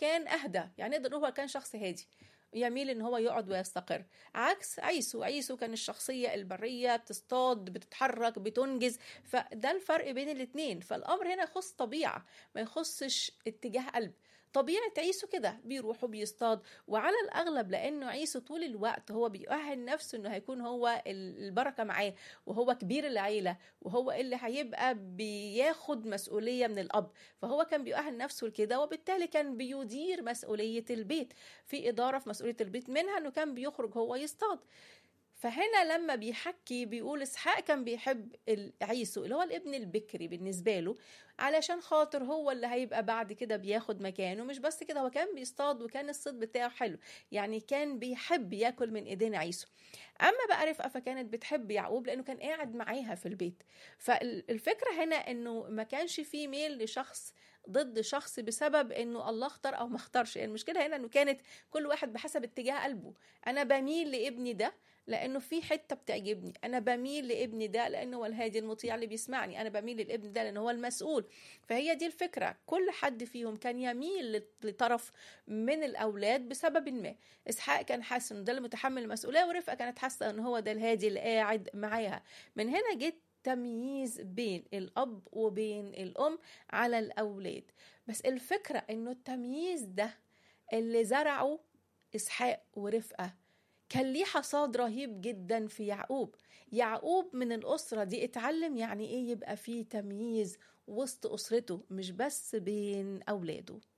كان أهدى، يعني نقدر نقول هو كان شخص هادي يميل ان هو يقعد ويستقر، عكس عيسو كان الشخصية البرية، بتصطاد، بتتحرك، بتنجز. فده الفرق بين الاتنين. فالامر هنا يخص طبيعة، ما يخصش اتجاه قلب. طبيعة عيسو كده بيروح وبيصطاد، وعلى الأغلب لأنه عيسو طول الوقت هو بيؤهل نفسه أنه هيكون هو البركة معاه، وهو كبير العيلة، وهو اللي هيبقى بياخد مسؤولية من الأب، فهو كان بيؤهل نفسه لكده، وبالتالي كان بيدير مسؤولية البيت، في إدارة في مسؤولية البيت، منها أنه كان بيخرج هو يصطاد. فهنا لما بيحكي بيقول اسحاق كان بيحب عيسو اللي هو الابن البكري بالنسبة له، علشان خاطر هو اللي هيبقى بعد كده بياخد مكانه. مش بس كده، هو كان بيصطاد وكان الصيد بتاعه حلو، يعني كان بيحب ياكل من ايدين عيسو. اما بقى رفقة فكانت بتحب يعقوب لانه كان قاعد معاها في البيت. فالفكرة هنا انه ما كانش فيه ميل لشخص ضد شخص بسبب انه الله اختار او ما اختارش. المشكلة هنا انه كانت كل واحد بحسب اتجاه قلبه. انا بميل لابني ده لانه في حته بتعجبني، انا بميل لابني ده لانه هو الهادي المطيع اللي بيسمعني، انا بميل للابن ده لانه هو المسؤول. فهي دي الفكره، كل حد فيهم كان يميل لطرف من الاولاد بسبب ما. اسحاق كان حاسس انه ده اللي متحمل المسؤوليه، ورفقه كانت حاسه انه هو ده الهادي اللي قاعد معاها. من هنا جت تمييز بين الاب وبين الام على الاولاد. بس الفكره انه التمييز ده اللي زرعه اسحاق ورفقه كان ليه حصاد رهيب جدا في يعقوب من الأسرة دي اتعلم يعني ايه يبقى فيه تمييز وسط أسرته، مش بس بين أولاده.